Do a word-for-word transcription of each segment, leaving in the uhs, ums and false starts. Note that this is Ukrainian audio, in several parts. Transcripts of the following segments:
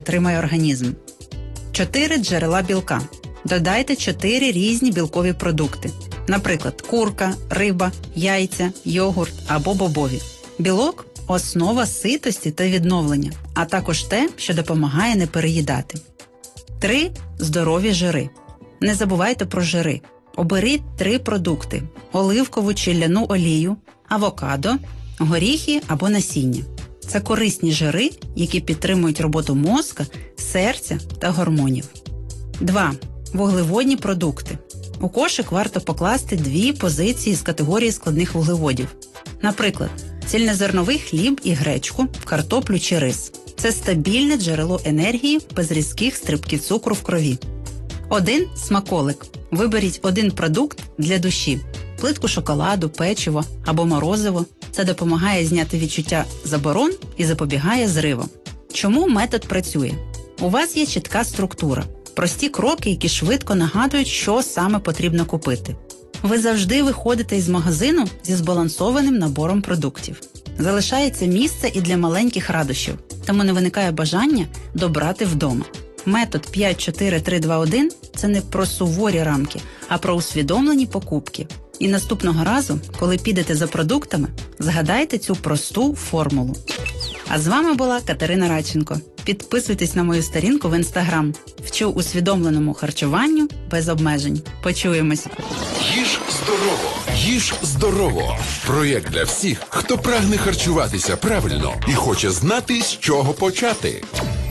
підтримує організм. чотири джерела білка. Додайте чотири різні білкові продукти. Наприклад, курка, риба, яйця, йогурт або бобові. Білок – основа ситості та відновлення, а також те, що допомагає не переїдати. три здорові жири. Не забувайте про жири. Оберіть три продукти – оливкову чи ляну олію, авокадо, горіхи або насіння. Це корисні жири, які підтримують роботу мозка, серця та гормонів. два вуглеводні продукти. У кошик варто покласти дві позиції з категорії складних вуглеводів. Наприклад, цільнозерновий хліб і гречку, картоплю чи рис. Це стабільне джерело енергії без різких стрибків цукру в крові. Один смаколик. Виберіть один продукт для душі. Плитку шоколаду, печиво або морозиво. Це допомагає зняти відчуття заборон і запобігає зривам. Чому метод працює? У вас є чітка структура. Прості кроки, які швидко нагадують, що саме потрібно купити. Ви завжди виходите із магазину зі збалансованим набором продуктів. Залишається місце і для маленьких радощів, тому не виникає бажання добрати вдома. Метод п'ять чотири три два один – це не про суворі рамки, а про усвідомлені покупки. І наступного разу, коли підете за продуктами, згадайте цю просту формулу. А з вами була Катерина Радченко. Підписуйтесь на мою сторінку в Інстаграм. Вчу усвідомленому харчуванню без обмежень. Почуємось. Їж здорово! Їж здорово! Проєкт для всіх, хто прагне харчуватися правильно і хоче знати, з чого почати.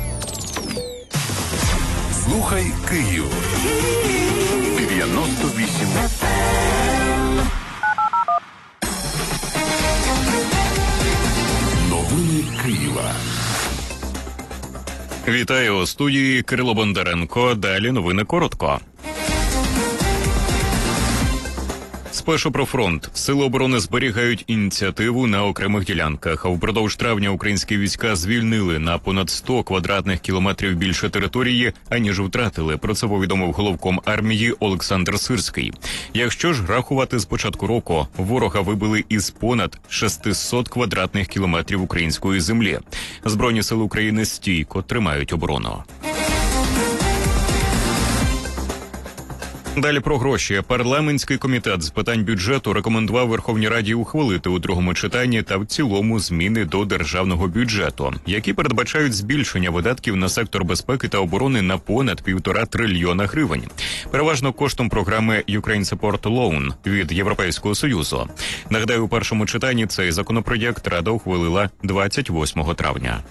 Слухай Київ. дев'яносто вісім. Новини Києва. Вітаю у студії Кирило Бондаренко. Далі новини коротко. Спершу про фронт. Сили оборони зберігають ініціативу на окремих ділянках. А впродовж травня українські війська звільнили на понад сто квадратних кілометрів більше території, аніж втратили. Про це повідомив головком армії Олександр Сирський. Якщо ж рахувати з початку року, ворога вибили із понад шістсот квадратних кілометрів української землі. Збройні сили України стійко тримають оборону. Далі про гроші. Парламентський комітет з питань бюджету рекомендував Верховній Раді ухвалити у другому читанні та в цілому зміни до державного бюджету, які передбачають збільшення видатків на сектор безпеки та оборони на понад півтора трильйона гривень. Переважно коштом програми Ukraine Support Loan від Європейського Союзу. Нагадаю, у першому читанні цей законопроєкт Рада ухвалила двадцять восьмого травня.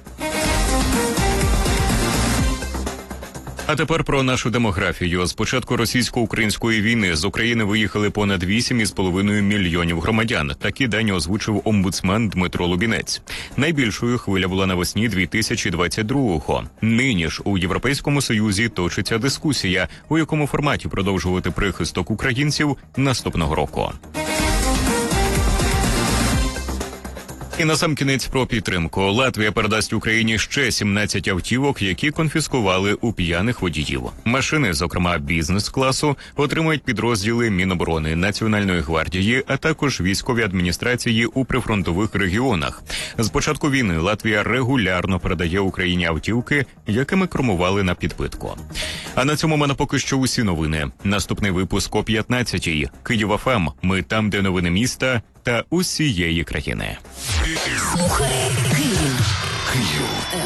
А тепер про нашу демографію. З початку російсько-української війни з України виїхали понад вісім із половиною мільйонів громадян. Такі дані озвучив омбудсмен Дмитро Лубінець. Найбільшою хвиля була навесні дві тисячі двадцять другого. Нині ж у Європейському Союзі точиться дискусія, у якому форматі продовжувати прихисток українців наступного року. І насамкінець про підтримку. Латвія передасть Україні ще сімнадцять автівок, які конфіскували у п'яних водіїв. Машини, зокрема бізнес-класу, отримають підрозділи Міноборони, Національної гвардії, а також військові адміністрації у прифронтових регіонах. З початку війни Латвія регулярно передає Україні автівки, якими кермували на підпитку. А на цьому в мене поки що усі новини. Наступний випуск о п'ятнадцятій. Київ еф ем. Ми там, де новини міста та усієї країни. Слухай Київ. Київ.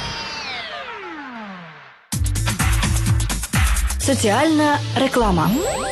Соціальна реклама.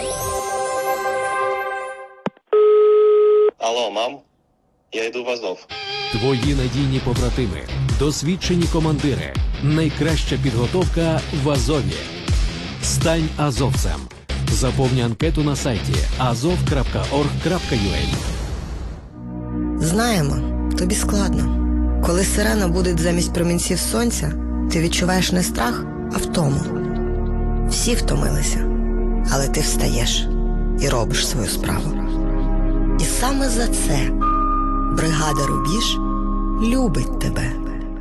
Алло, мам, я йду в Азов. Твої надійні побратими, досвідчені командири, найкраща підготовка в Азові. Стань азовцем. Заповни анкету на сайті азов крапка орг крапка ю а. Знаємо, тобі складно. Коли сирена буде замість промінців сонця, ти відчуваєш не страх, а втому. Всі втомилися, але ти встаєш і робиш свою справу. І саме за це бригада «Рубіж» любить тебе.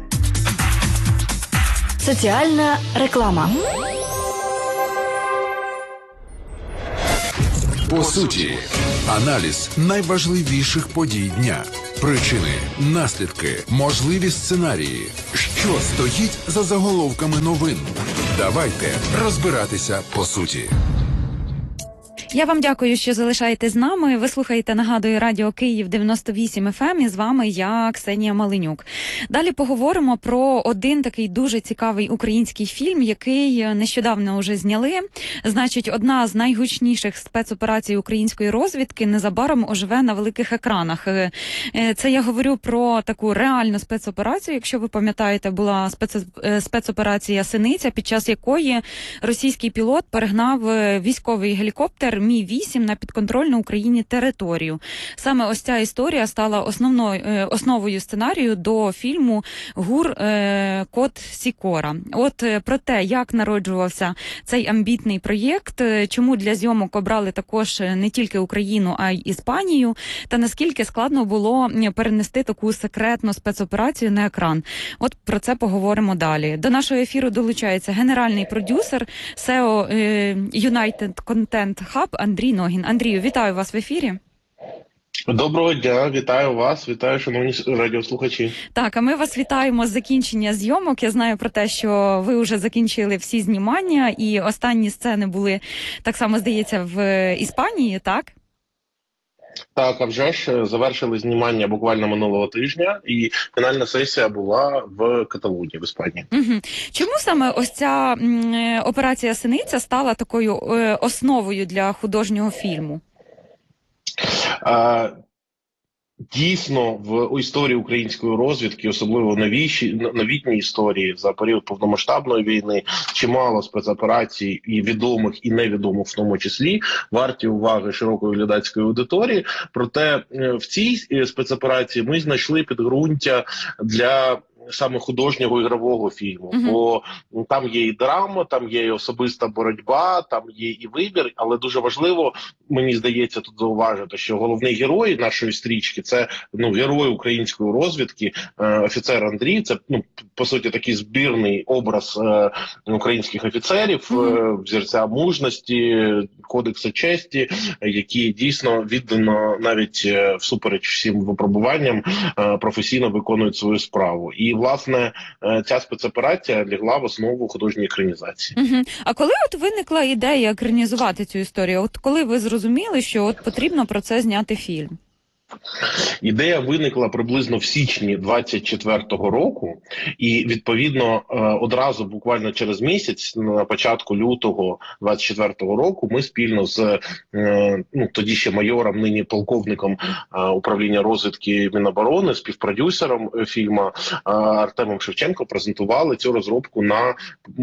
Соціальна реклама. По суті, аналіз найважливіших подій дня. Причини, наслідки, можливі сценарії. Що стоїть за заголовками новин? Давайте розбиратися по суті. Я вам дякую, що залишаєтесь з нами. Ви слухаєте, нагадую, Радіо Київ дев'яносто вісім еф ем, і з вами я, Ксенія Маленюк. Далі поговоримо про один такий дуже цікавий український фільм, який нещодавно вже зняли. Значить, одна з найгучніших спецоперацій української розвідки незабаром оживе на великих екранах. Це я говорю про таку реальну спецоперацію. Якщо ви пам'ятаєте, була спец... спецоперація «Синиця», під час якої російський пілот перегнав військовий гелікоптер Мі вісім на підконтрольну Україні територію. Саме ось ця історія стала основною, основою сценарію до фільму «ГУР. Е, Код Сікора». От е, про те, як народжувався цей амбітний проєкт, е, чому для зйомок обрали також не тільки Україну, а й Іспанію, та наскільки складно було перенести таку секретну спецоперацію на екран. От про це поговоримо далі. До нашого ефіру долучається генеральний продюсер сео е, United Content Hub Андрій Ногін. Андрію, вітаю вас в ефірі. Доброго дня, вітаю вас, вітаю, шановні радіослухачі. Так, а ми вас вітаємо з закінчення зйомок. Я знаю про те, що ви вже закінчили всі знімання, і останні сцени були, так само, здається, в Іспанії, так? Так, а вже ж завершили знімання буквально минулого тижня, і фінальна сесія була в Каталунії, в Іспанії. Угу. Чому саме ось ця м, операція «Синиця» стала такою е, основою для художнього фільму? А, Дійсно, в історії української розвідки, особливо новіші, новітній історії за період повномасштабної війни, чимало спецоперацій, і відомих, і невідомих в тому числі, варті уваги широкої глядацької аудиторії. Проте в цій спецоперації ми знайшли підґрунтя для саме художнього ігрового фільму, uh-huh. бо ну, там є і драма, там є і особиста боротьба, там є і вибір, але дуже важливо, мені здається, тут зауважити, що головний герой нашої стрічки – це ну, герой української розвідки, е, офіцер Андрій, це ну, по суті такий збірний образ е, українських офіцерів, uh-huh. е, взірця мужності, кодексу честі, які дійсно віддано навіть е, всупереч всім випробуванням е, професійно виконують свою справу. І, власне, ця спецоперація лягла в основу художньої екранізації. Угу. А коли от виникла ідея екранізувати цю історію? От коли ви зрозуміли, що от потрібно про це зняти фільм? Ідея виникла приблизно в січні двадцять четвертого року, і відповідно одразу, буквально через місяць, на початку лютого двадцять четвертого року, ми спільно з ну, тоді ще майором, нині полковником управління розвідки Міноборони, співпродюсером фільму Артемом Шевченко презентували цю розробку на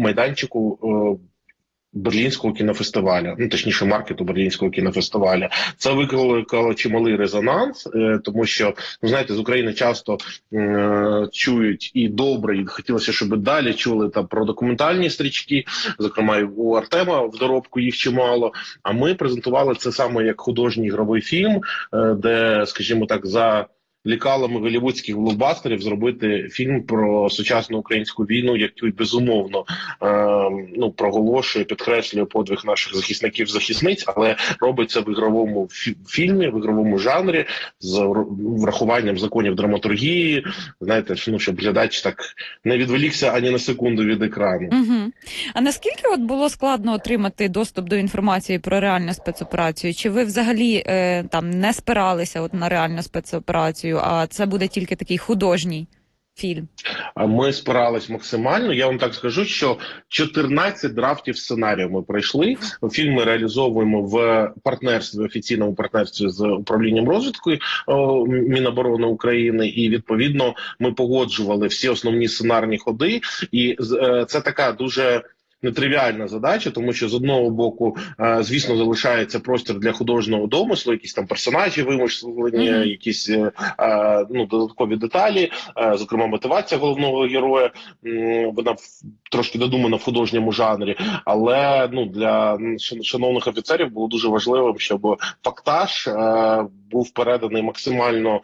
майданчику Берлінського кінофестивалю, ну точніше маркету Берлінського кінофестивалю. Це викликало чималий резонанс, е, тому що, ну знаєте, з України часто е, чують і добре, і хотілося, щоб далі чули там про документальні стрічки, зокрема і у Артема в доробку їх чимало. А ми презентували це саме як художній ігровий фільм, е, де, скажімо так, за лікалами голлівудських блокбастерів зробити фільм про сучасну українську війну, який безумовно е, ну, проголошує, підкреслює подвиг наших захисників-захисниць, але робиться в ігровому фі- фільмі, в ігровому жанрі, з врахуванням законів драматургії, знаєте, ну, щоб глядач так не відволікся ані на секунду від екрану. Угу. А наскільки от було складно отримати доступ до інформації про реальну спецоперацію? Чи ви взагалі е, там не спиралися от на реальну спецоперацію, а це буде тільки такий художній фільм? Ми спирались максимально. Я вам так скажу, що чотирнадцять драфтів сценарію ми пройшли. Фільм ми реалізовуємо в партнерстві, офіційному партнерстві з управлінням розвідки Міноборони України, і відповідно ми погоджували всі основні сценарні ходи. І це така дуже нетривіальна задача, тому що з одного боку, звісно, залишається простір для художнього домислу, якісь там персонажі вимишлені, mm-hmm. якісь ну, додаткові деталі, зокрема мотивація головного героя, вона трошки додумана в художньому жанрі, але ну, для шановних офіцерів було дуже важливим, щоб фактаж був переданий максимально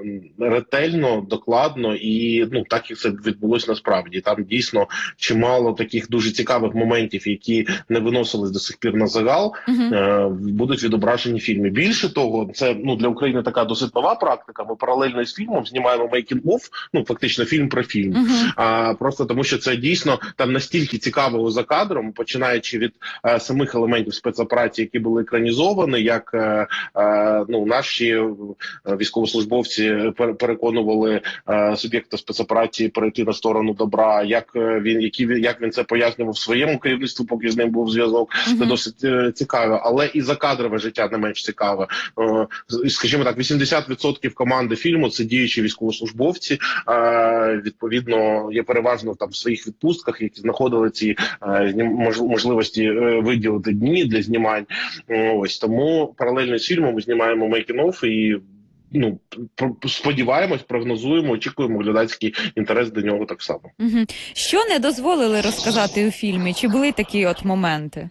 ретельно, докладно, і ну, так і це відбулося насправді. Там дійсно чимало таких дуже цікавих цікавих моментів, які не виносились до сих пір на загал, uh-huh. е, будуть відображені в фільмі. Більше того, це ну для України така досить нова практика. Ми паралельно з фільмом знімаємо making-of, ну фактично фільм про фільм. Uh-huh. А просто тому, що це дійсно там настільки цікавого за кадром, починаючи від е, самих елементів спецоперації, які були екранізовані, як е, е, ну наші військовослужбовці переконували е, суб'єкта спецоперації перейти на сторону добра, як він які як він це пояснював своєму керівництву, поки з ним був зв'язок. Uh-huh. Це досить е, цікаво, але і закадрове життя не менш цікаве. Е, скажімо так, вісімдесят відсотків команди фільму це діючі військовослужбовці. Е, відповідно, є переважно там в своїх відпустках, які знаходили ці е, можливості е, виділити дні для знімань. Е, ось тому паралельно з фільмом ми знімаємо making-of і ну сподіваємось, прогнозуємо, очікуємо глядацький інтерес до нього так само. Угу. Що не дозволили розказати у фільмі? Чи були такі от моменти?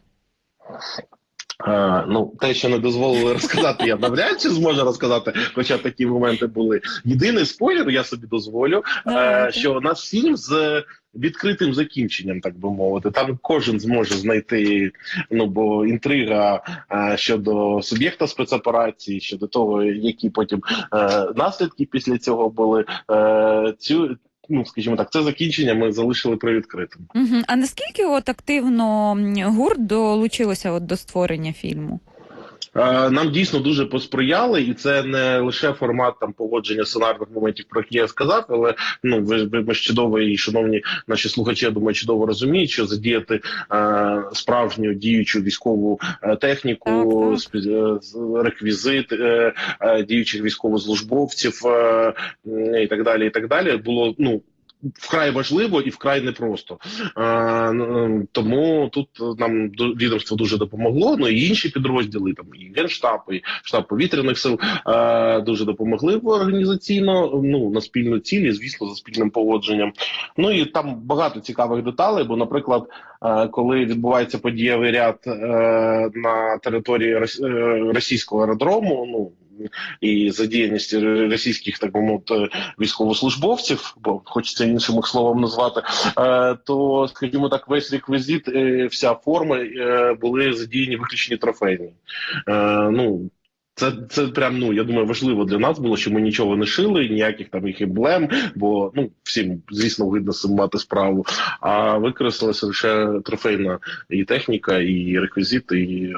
А, ну, те, що не дозволили розказати, я навряд чи зможу розказати, хоча такі моменти були. Єдиний спойлер, я собі дозволю, а, що у нас фільм з відкритим закінченням, так би мовити. Там кожен зможе знайти, ну, бо інтрига а, щодо суб'єкта спецоперації, щодо того, які потім а, наслідки після цього були, а, цю ну, скажімо так, це закінчення ми залишили привідкритим. Угу. А наскільки от активно гурт долучилося от до створення фільму? Нам дійсно дуже посприяли, і це не лише формат там погодження сценарних моментів, про які я сказав, але ну ви, ви ж чудово і шановні наші слухачі, я думаю, чудово розуміють, що задіяти е, справжню діючу військову е, техніку, так, так. реквізит е, е, діючих військовослужбовців е, і так далі, і так далі було ну. Вкрай важливо і вкрай непросто. А, тому тут нам відомство дуже допомогло, ну і інші підрозділи, там і Генштаб, і штаб повітряних сил а, дуже допомогли організаційно, ну, на спільну ціль, і, звісно, за спільним погодженням. Ну і там багато цікавих деталей, бо, наприклад, а, коли відбувається подієвий ряд а, на території російського аеродрому, ну, і задіяність російських, так би мовити, військовослужбовців, бо хочеться іншим словом назвати, то, скажімо так, весь реквізит, вся форма були задіяні виключні трофейні. Ну, Це, це прям, ну, я думаю, важливо для нас було, що ми нічого не шили, ніяких там їх емблем, бо, ну, всім, звісно, видно з цим мати справу, а використалася лише трофейна і техніка, і реквізит, і,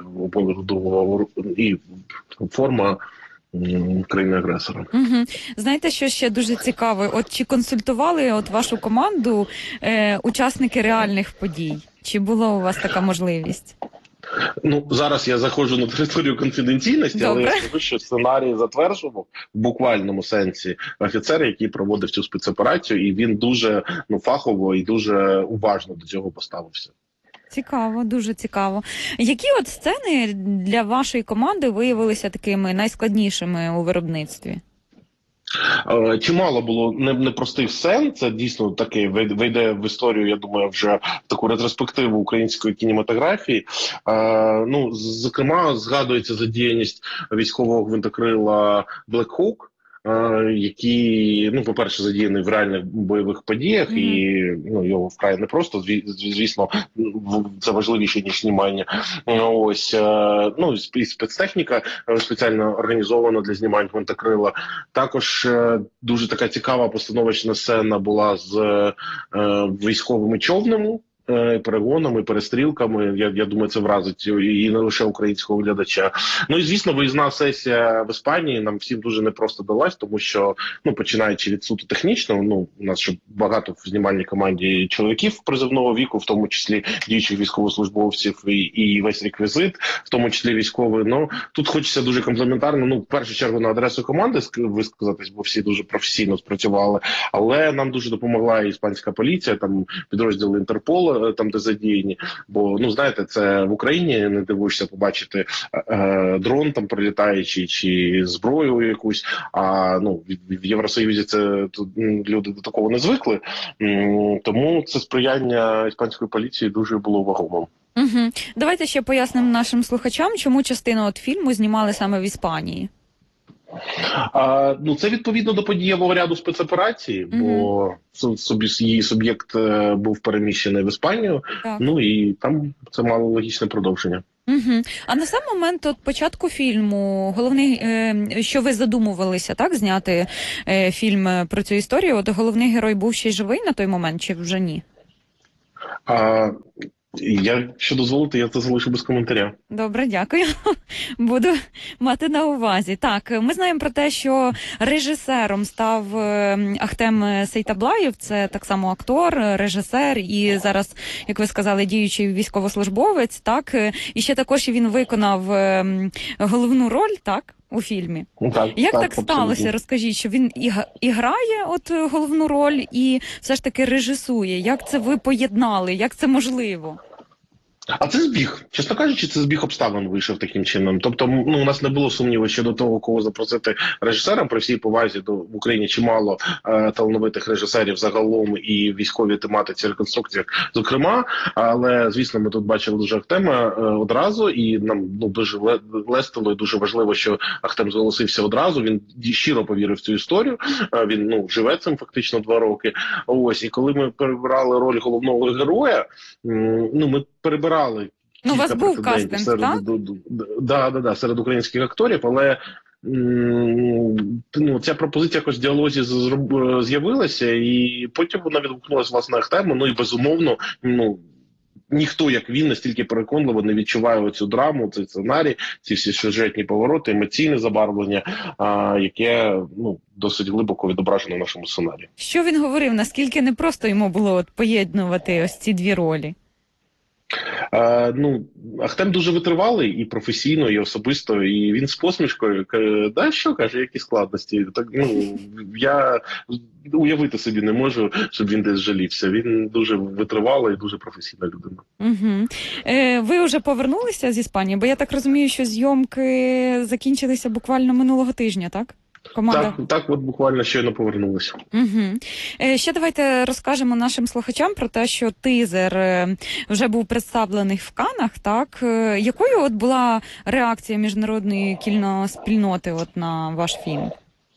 і форма країни-агресора. Угу. Знаєте, що ще дуже цікаво? От чи консультували от вашу команду е, учасники реальних подій? Чи була у вас така можливість? Ну, зараз я заходжу на територію конфіденційності, Добре. але я скажу, що сценарій затверджував в буквальному сенсі офіцер, який проводив цю спецоперацію, і він дуже ну, фахово і дуже уважно до цього поставився. Цікаво, дуже цікаво. Які от сцени для вашої команди виявилися такими найскладнішими у виробництві? Чимало було непростих сцен, це дійсно таке вийде в історію, я думаю, вже в таку ретроспективу української кінематографії. Ну, зокрема, згадується задіяність військового гвинтокрила Black Hawk, який, ну, по-перше, задіяний в реальних бойових подіях, mm-hmm. і ну, його вкрай не просто, звісно, це важливіше, ніж знімання. Ось, ну, і спецтехніка спеціально організована для знімань гвинтокрила. Також дуже така цікава постановочна сцена була з військовими човнами, перегонами, перестрілками. Я, я думаю, це вразить і не лише українського глядача. Ну і, звісно, виїзна сесія в Іспанії нам всім дуже непросто далась, тому що, ну, починаючи від суто технічного, ну, у нас ще багато в знімальній команді чоловіків призовного віку, в тому числі діючих військовослужбовців і, і весь реквізит, в тому числі військовий. Ну, тут хочеться дуже комплементарно, ну, в першу чергу на адресу команди висказатись, бо всі дуже професійно спрацювали, але нам дуже допомогла і іспанська поліція, там підрозділи Інтерполу, там, де задіяні, бо, ну, знаєте, це в Україні не дивуєшся побачити е, дрон там прилітаючий чи зброю якусь, а, ну, в Євросоюзі це тут, люди до такого не звикли, м, тому це сприяння іспанської поліції дуже було вагомим. Угу. Давайте ще пояснимо нашим слухачам, чому частину от фільму знімали саме в Іспанії. А, ну, це відповідно до подієвого ряду спецоперації, mm-hmm. бо собі її суб'єкт був переміщений в Іспанію, так. Ну і там це мало логічне продовження. Угу. А на сам момент от початку фільму, головний, е, що ви задумувалися, так, зняти е, фільм про цю історію, от головний герой був ще й живий на той момент, чи вже ні? А, я, якщо дозволите, я це залишу без коментаря. Добре, дякую. Буду мати на увазі. Так, ми знаємо про те, що режисером став Ахтем Сейтаблаєв, це так само актор, режисер і зараз, як ви сказали, діючий військовослужбовець, так, і ще також він виконав головну роль, так, у фільмі. Так, Як так, так сталося? абсолютно. Розкажіть, що він і, і грає от головну роль, і все ж таки режисує. Як це ви поєднали? Як це можливо? А це збіг. Чесно кажучи, це збіг обставин вийшов таким чином. Тобто, ну, у нас не було сумніву щодо того, кого запросити режисером. При всій повазі до в Україні чимало е, талановитих режисерів загалом і військовій тематиці реконструкціях, зокрема. Але, звісно, ми тут бачили дуже Ахтема е, одразу, і нам ну, дуже лестило і дуже важливо, що Ахтем зголосився одразу. Він щиро повірив в цю історію. Е, він ну живе цим фактично два роки. Ось, і коли ми перебирали роль головного героя, м, ну ми перебирали. Ну, у вас був кастинг, серед, так? Да, да, да, серед українських акторів, але ну, ця пропозиція якось в діалозі з'явилася, і потім вона відгукнулася, власне, Ахтему, ну і безумовно, ну, ніхто, як він, настільки переконливо не відчуває оцю драму, цей сценарій, ці всі сюжетні повороти, емоційне забарвлення, а, яке ну, досить глибоко відображено в нашому сценарії. Що він говорив? Наскільки непросто йому було от поєднувати ось ці дві ролі? Е, ну, Ахтем дуже витривалий і професійно, і особисто, і він з посмішкою каже, да що, каже, які складності. Так, ну, я уявити собі не можу, щоб він десь жалівся. Він дуже витривалий і дуже професійна людина. Угу. Е, ви вже повернулися з Іспанії? Бо я так розумію, що зйомки закінчилися буквально минулого тижня, так? Команда... Так, так, от буквально щойно повернулися. Угу. Е, ще давайте розкажемо нашим слухачам про те, що тизер е, вже був представлений в Каннах, так? Е, якою от була реакція міжнародної кіноспільноти от на ваш фільм?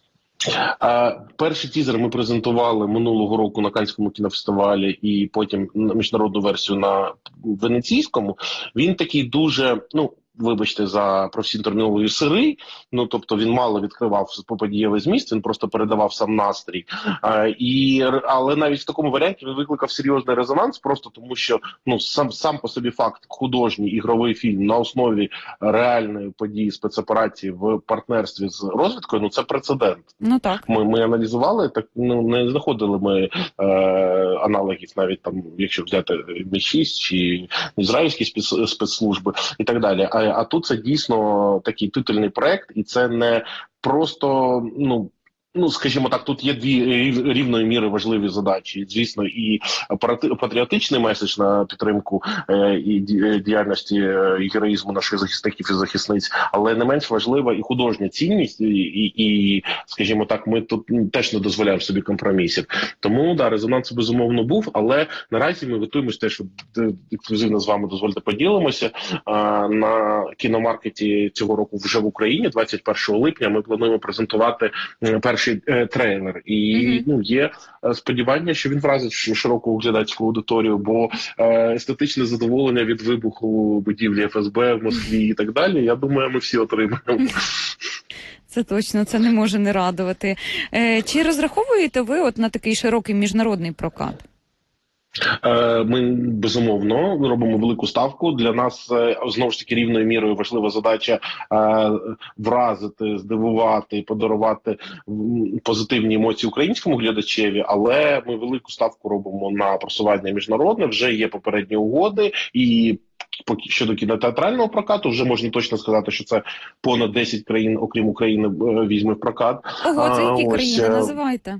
А, перший тізер ми презентували минулого року на Каннському кінофестивалі і потім міжнародну версію на Венеційському. Він такий дуже, ну, вибачте за професійну термінологію, сирий, ну тобто він мало відкривав подієвий зміст, він просто передавав сам настрій. А, і, але навіть в такому варіанті він викликав серйозний резонанс, просто тому що ну сам сам по собі факт художній ігровий фільм на основі реальної події спецоперації в партнерстві з розвідкою, ну це прецедент. Ну так. Ми, ми аналізували, так ну не знаходили ми е, аналогів навіть там, якщо взяти Мі шість чи ізраїльські спец, спецслужби і так далі. А А тут це дійсно такий титульний проект, і це не просто, ну, ну, скажімо так, тут є дві рівної міри важливі задачі. Звісно, і патріотичний меседж на підтримку е, і діяльності і героїзму наших захисників і захисниць, але не менш важлива і художня цінність, і, і, і скажімо так, ми тут теж не дозволяємо собі компромісів. Тому, да, резонанс безумовно був, але наразі ми готуємося те, що ексклюзивно з вами, дозвольте, поділимося. А, на кіномаркеті цього року вже в Україні, двадцять першого липня, ми плануємо презентувати перший трейлер, і mm-hmm. ну є сподівання, що він вразить широку глядацьку аудиторію, бо е, естетичне задоволення від вибуху будівлі Еф Ес Бе в Москві і так далі, я думаю, ми всі отримаємо. Це точно, це не може не радувати. Е, чи розраховуєте ви от на такий широкий міжнародний прокат? Ми, безумовно, робимо велику ставку. Для нас, знову ж таки, рівною мірою важлива задача вразити, здивувати, подарувати позитивні емоції українському глядачеві, але ми велику ставку робимо на просування міжнародне, вже є попередні угоди, і щодо кінотеатрального прокату вже можна точно сказати, що це понад десять країн, окрім України, візьме в прокат. Ого, це які Ось, країни? Називайте.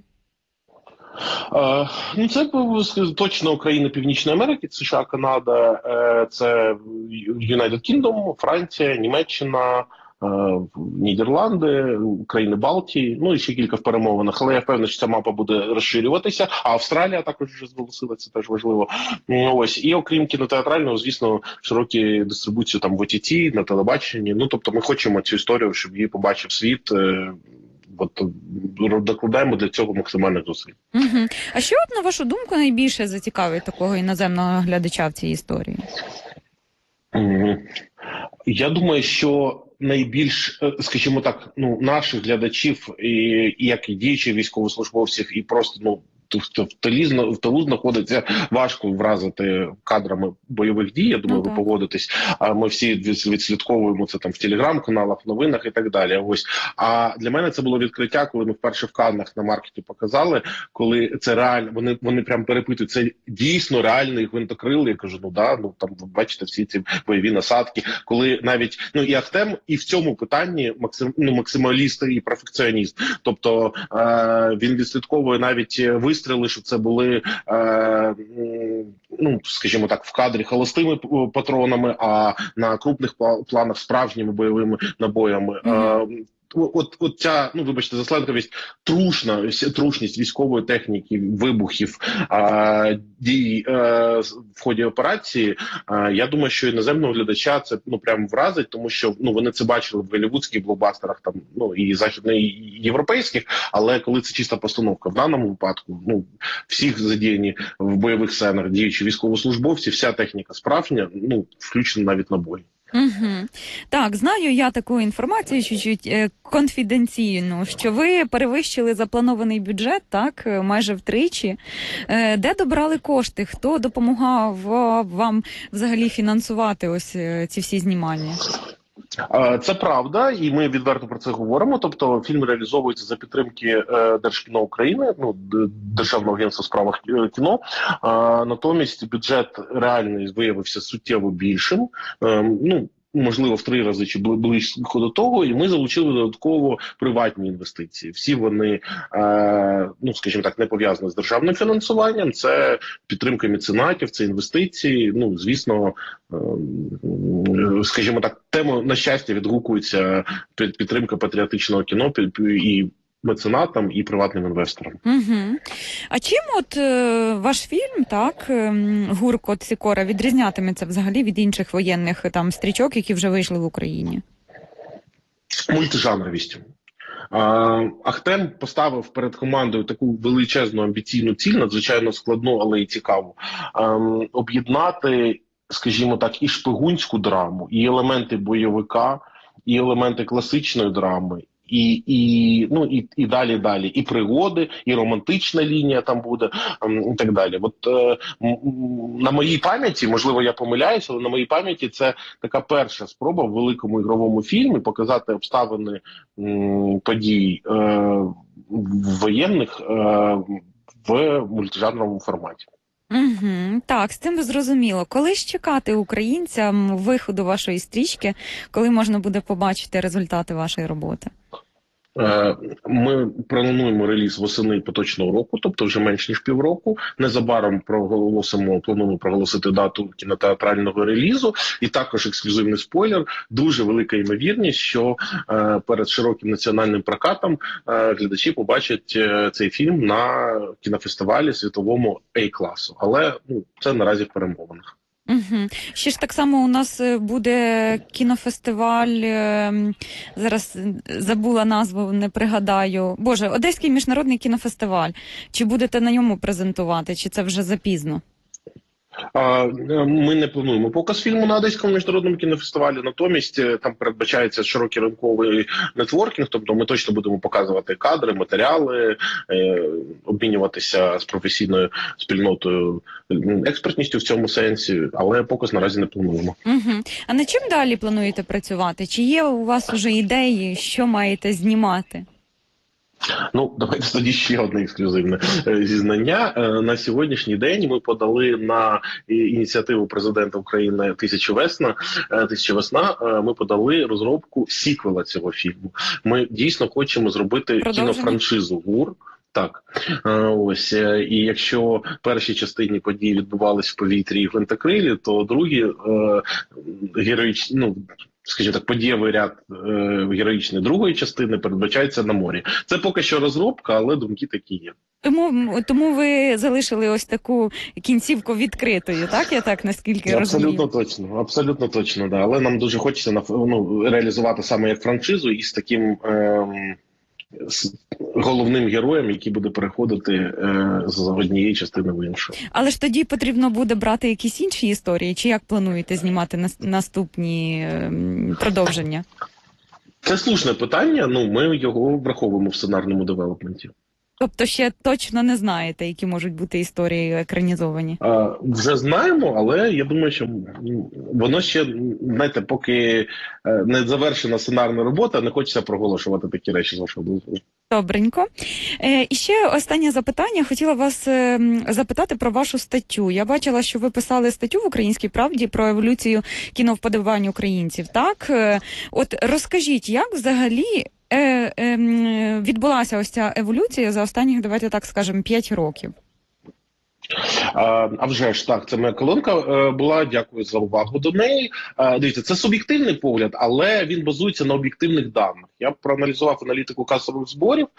Uh, ну, це точно країни Північної Америки, США, Канада, uh, це United Kingdom, Франція, Німеччина, Нідерланди, країни Балтії, ну і ще кілька в перемовинах. Але я впевнений, що ця мапа буде розширюватися. А Австралія також вже зголосила, це теж важливо. Ось. І окрім кінотеатрального, звісно, широкі дистрибуцію там в о ті ті, на телебаченні. Ну, тобто ми хочемо цю історію, щоб її побачив світ. От докладаємо для цього максимальних зусиль. Угу. А що, от, на вашу думку, найбільше зацікавить такого іноземного глядача в цій історії? Угу. Я думаю, що найбільш, скажімо так, ну, наших глядачів, і, і як і діючих військовослужбовців, і просто, ну, в тилі, в тилу знаходиться, важко вразити кадрами бойових дій. Я думаю, ну, ви погодитесь. А ми всі відслідковуємо це там в телеграм-каналах, в новинах і так далі. Ось. А для мене це було відкриття, коли ми вперше в Каннах на маркеті показали, коли це реально, вони, вони прям перепитують, це дійсно реальний гвинтокрил. Я кажу, ну да, ну там ви бачите всі ці бойові насадки, коли навіть, ну і Ахтем, і в цьому питанні максим, ну, максималіст і перфекціоніст. Тобто е, він відслідковує навіть висновки, стріли, що це були, е, ну, скажімо так, в кадрі холостими патронами, а на крупних планах справжніми бойовими набоями. Mm-hmm. Е, От, от ця, ну вибачте за сленговість, трушна, трушність військової техніки, вибухів, а, дій а, в ході операції, а, я думаю, що іноземного глядача це ну прям вразить, тому що ну вони це бачили в голлівудських блокбастерах, там ну і західних, і європейських, але коли це чиста постановка, в даному випадку, ну всіх задіяні в бойових сценах діючі військовослужбовці, вся техніка справжня, ну включно навіть набої. Угу. Так, знаю я таку інформацію, чуть-чуть е, конфіденційну, що ви перевищили запланований бюджет, так, майже втричі. Е, де добрали кошти? Хто допомагав вам взагалі фінансувати ось е, ці всі знімання? Це правда, і ми відверто про це говоримо. Тобто фільм реалізовується за підтримки е, Держкіно України, ну Державного агентства у справах кіно. А, натомість бюджет реальний виявився суттєво більшим. Е, ну можливо, в три рази чи близько до того, і ми залучили додатково приватні інвестиції. Всі вони, е, ну скажімо так, не пов'язані з державним фінансуванням. Це підтримка меценатів, це інвестиції. Ну, звісно, е, скажімо так, тему на щастя відгукується підтримка патріотичного кіно і меценатам і приватним інвесторам. Угу. А чим от е, ваш фільм, так, «Гур, кот, Сікора» відрізнятиметься взагалі від інших воєнних там стрічок, які вже вийшли в Україні? Мультижанровістю. Ахтем поставив перед командою таку величезну амбіційну ціль, надзвичайно складну, але й цікаву, об'єднати, скажімо так, і шпигунську драму, і елементи бойовика, і елементи класичної драми, І, і, ну, і, і далі, далі. І пригоди, і романтична лінія там буде, і так далі. От е, на моїй пам'яті, можливо, я помиляюся, але на моїй пам'яті це така перша спроба в великому ігровому фільмі показати обставини м, подій е, воєнних е, в мультижанровому форматі. Угу, так, з цим зрозуміло. Коли ж чекати українцям виходу вашої стрічки, коли можна буде побачити результати вашої роботи? Ми плануємо реліз восени поточного року, тобто вже менш ніж півроку. Незабаром проголосимо, плануємо проголосити дату кінотеатрального релізу. І також ексклюзивний спойлер. Дуже велика ймовірність, що е, перед широким національним прокатом е, глядачі побачать е, цей фільм на кінофестивалі світовому А-класу. Але ну, це наразі в перемовинах. Угу. Ще ж так само у нас буде кінофестиваль, зараз забула назву, не пригадаю. Боже, Одеський міжнародний кінофестиваль. Чи будете на ньому презентувати, чи це вже запізно? Ми не плануємо показ фільму на Одеському міжнародному кінофестивалі, натомість там передбачається широкий ринковий нетворкінг, тобто ми точно будемо показувати кадри, матеріали, обмінюватися з професійною спільнотою експертністю в цьому сенсі, але показ наразі не плануємо. Угу. А над чим далі плануєте працювати? Чи є у вас уже ідеї, що маєте знімати? Ну, давайте тоді ще одне ексклюзивне зізнання. На сьогоднішній день ми подали на ініціативу президента України «Тисяча весна», «Тисяча весна», ми подали розробку сіквела цього фільму. Ми дійсно хочемо зробити кінофраншизу «Гур». Так, ось, і якщо в першій частині події відбувались в повітрі і гвинтокрилі, то другі е, героїчні, ну, скажімо так, подієвий ряд е, героїчної другої частини передбачається на морі. Це поки що розробка, але думки такі є. Тому, тому ви залишили ось таку кінцівку відкритою, так? Я так, наскільки абсолютно розумію? Абсолютно точно, абсолютно точно, да. Але нам дуже хочеться ну, реалізувати саме як франшизу і з таким ем, з головним героєм, який буде переходити е, з однієї частини в іншу. Але ж тоді потрібно буде брати якісь інші історії, чи як плануєте знімати нас, наступні е, продовження? Це слушне питання, ну ми його враховуємо в сценарному девелопменті. Тобто ще точно не знаєте, які можуть бути історії екранізовані? А, вже знаємо, але я думаю, що воно ще, знаєте, поки не завершена сценарна робота, не хочеться проголошувати такі речі з вашого дозволу. Добренько. Е, і ще останнє запитання. Хотіла вас е, запитати про вашу статтю. Я бачила, що ви писали статтю в «Українській правді» про еволюцію кіновподобань українців. Так? Е, от розкажіть, як взагалі е, е, відбулася ось ця еволюція за останніх, давайте так скажемо, п'ять років? А, а вже ж так, це моя колонка е, була. Дякую за увагу до неї. Е, дивіться, це суб'єктивний погляд, але він базується на об'єктивних даних. Я проаналізував аналітику касових зборів,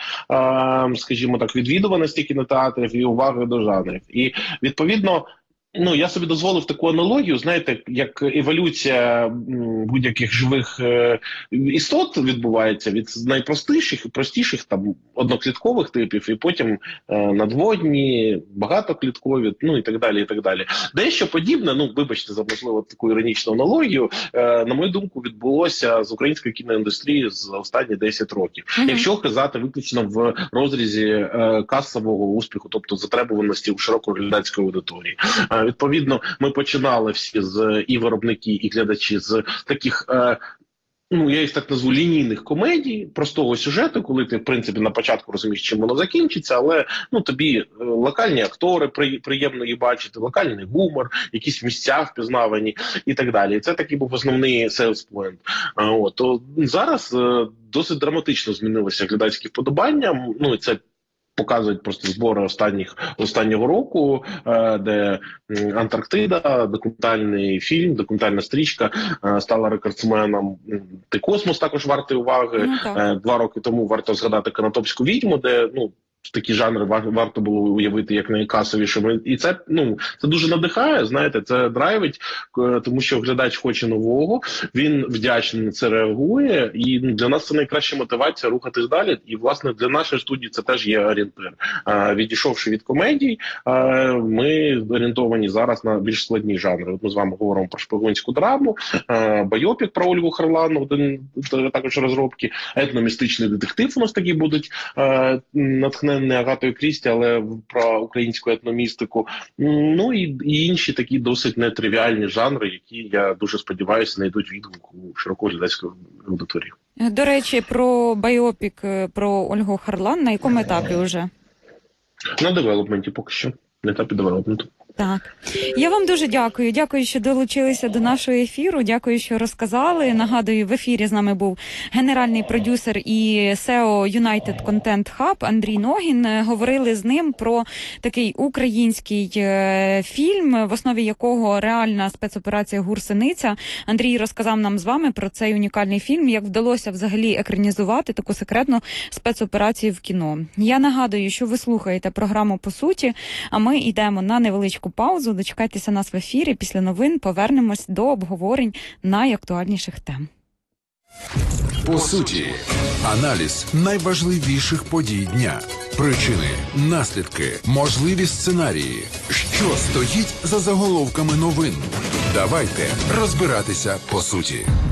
е, скажімо так, відвідуваності кінотеатрів і уваги до жанрів. І відповідно. Ну, я собі дозволив таку аналогію, знаєте, як еволюція будь-яких живих е, істот відбувається від найпростіших і простіших там однокліткових типів, і потім е, надводні, багатокліткові, ну і так далі, і так далі. Дещо подібне, ну, вибачте за, можливо, таку іронічну аналогію, е, на мою думку, відбулося з української кіноіндустрії за останні десять років. Mm-hmm. Якщо казати виключно в розрізі е, касового успіху, тобто затребуваності у широкої глядацької аудиторії. Відповідно, ми починали всі з і виробники, і глядачі з таких, е, ну, я їх так назву, лінійних комедій, простого сюжету, коли ти, в принципі, на початку розумієш, чим воно закінчиться, але, ну, тобі е, локальні актори при, приємно їх бачити, локальний гумор, якісь місця впізнавані і так далі. І це такий був основний sales point. А, от, то зараз е, досить драматично змінилися глядацькі вподобання, ну, і це показують просто збори останніх останнього року, де Антарктида, документальний фільм, документальна стрічка стала рекордсменом. Ти космос також вартий уваги. Ну, Два роки тому варто згадати Конотопську відьму, де ну такі жанри варто було уявити як найкасовішими. І це, ну, це дуже надихає, знаєте, це драйвить, тому що глядач хоче нового, він вдячний на це реагує, і ну, для нас це найкраща мотивація рухатись далі. І, власне, для нашої студії це теж є орієнтир. А, відійшовши від комедій, а, ми орієнтовані зараз на більш складні жанри. От ми з вами говоримо про шпигунську драму, а, байопік про Ольгу Харлану, один також розробки, етномістичний детектив у нас такі будуть, а, натхнені не Агатою Крісті, але про українську етномістику. Ну і, і інші такі досить нетривіальні жанри, які, я дуже сподіваюся, знайдуть відгук у широкої глядацької аудиторії. До речі, про байопік про Ольгу Харлан на якому етапі вже? На девелопменті поки що, на етапі девелопменту. Так. Я вам дуже дякую. Дякую, що долучилися до нашого ефіру. Дякую, що розказали. Нагадую, в ефірі з нами був генеральний продюсер і сео United Content Hub Андрій Ногін. Говорили з ним про такий український фільм, в основі якого реальна спецоперація «Гурсениця». Андрій розказав нам з вами про цей унікальний фільм, як вдалося взагалі екранізувати таку секретну спецоперацію в кіно. Я нагадую, що ви слухаєте програму «По суті», а ми йдемо на невеличку паузу, дочекайтеся нас в ефірі. Після новин повернемось до обговорень найактуальніших тем. По суті, аналіз найважливіших подій дня. Причини, наслідки, можливі сценарії. Що стоїть за заголовками новин? Давайте розбиратися по суті.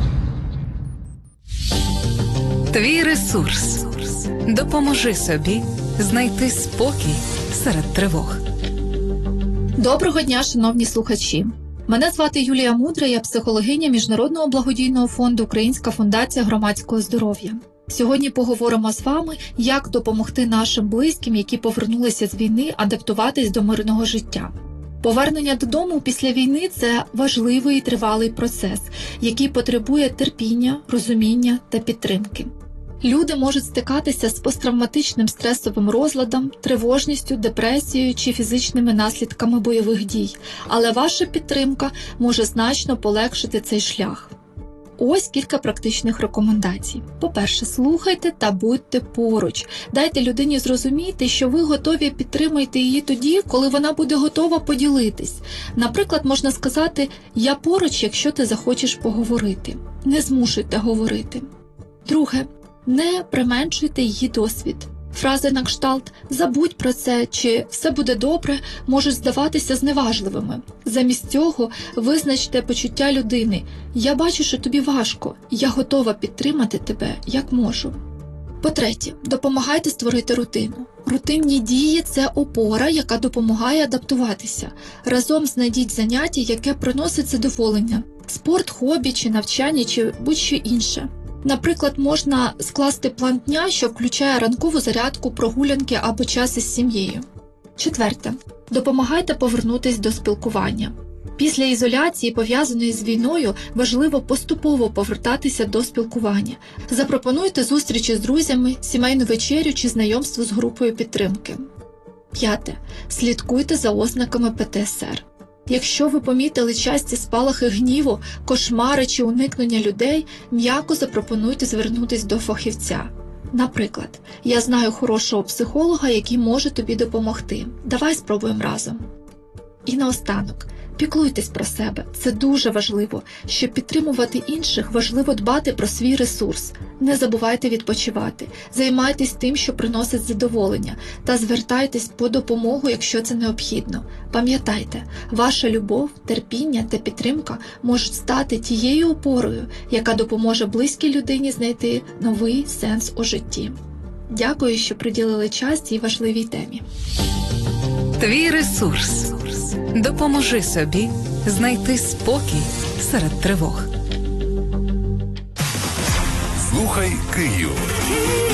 Твій ресурс. Допоможи собі знайти спокій серед тривог. Доброго дня, шановні слухачі. Мене звати Юлія Мудра, я психологиня Міжнародного благодійного фонду «Українська фундація громадського здоров'я». Сьогодні поговоримо з вами, як допомогти нашим близьким, які повернулися з війни, адаптуватись до мирного життя. Повернення додому після війни – це важливий і тривалий процес, який потребує терпіння, розуміння та підтримки. Люди можуть стикатися з посттравматичним стресовим розладом, тривожністю, депресією чи фізичними наслідками бойових дій, але ваша підтримка може значно полегшити цей шлях. Ось кілька практичних рекомендацій. По-перше, слухайте та будьте поруч. Дайте людині зрозуміти, що ви готові підтримати її тоді, коли вона буде готова поділитись. Наприклад, можна сказати «я поруч, якщо ти захочеш поговорити». Не змушуйте говорити. Друге, не применшуйте її досвід. Фрази на кшталт «забудь про це» чи «все буде добре» можуть здаватися зневажливими. Замість цього визначте почуття людини «я бачу, що тобі важко, я готова підтримати тебе, як можу». По-третє, допомагайте створити рутину. Рутинні дії – це опора, яка допомагає адаптуватися. Разом знайдіть заняття, яке приносить задоволення – спорт, хобі чи навчання чи будь-що інше. Наприклад, можна скласти план дня, що включає ранкову зарядку, прогулянки або час із сім'єю. Четверте. Допомагайте повернутися до спілкування. Після ізоляції, пов'язаної з війною, важливо поступово повертатися до спілкування. Запропонуйте зустрічі з друзями, сімейну вечерю чи знайомство з групою підтримки. П'яте. Слідкуйте за ознаками пе те ес ер. Якщо ви помітили часті спалахи гніву, кошмари чи уникнення людей, м'яко запропонуйте звернутися до фахівця. Наприклад, «я знаю хорошого психолога, який може тобі допомогти. Давай спробуємо разом». І наостанок, піклуйтесь про себе. Це дуже важливо. Щоб підтримувати інших, важливо дбати про свій ресурс. Не забувайте відпочивати. Займайтесь тим, що приносить задоволення. Та звертайтесь по допомогу, якщо це необхідно. Пам'ятайте, ваша любов, терпіння та підтримка можуть стати тією опорою, яка допоможе близькій людині знайти новий сенс у житті. Дякую, що приділили час цій важливій темі. Твій ресурс. Допоможи собі знайти спокій серед тривог. Слухай Київ.